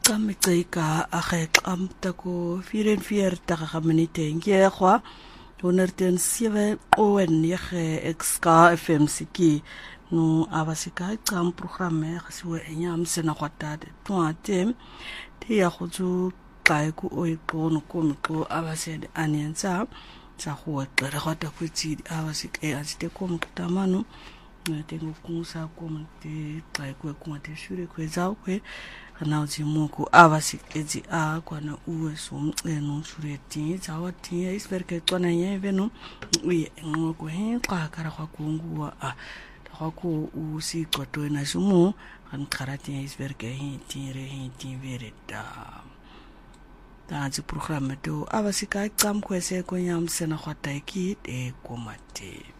Kamitsika agekam tako 44 minute ngegwa 107 9 XK FM siki no abasika tsam programme gasiwe enyam sena kwatade twate tia khutsu kaiku oipono komiko abasede anyenza tsa go tlere gota kwetsi abasika asite komtamano tengo kunsa komte kaiku komte shure kwezao kwe kana uzimuku abasikezi akwana uwe somceno sureti zawati isberke tswana yeveno uye ngoko henqa kara kwakunguwa kwako usiqoto na sumo kan karate isberke hinti vereta tazi programme to abasika tsam kwese konyam sena khwataiki de komate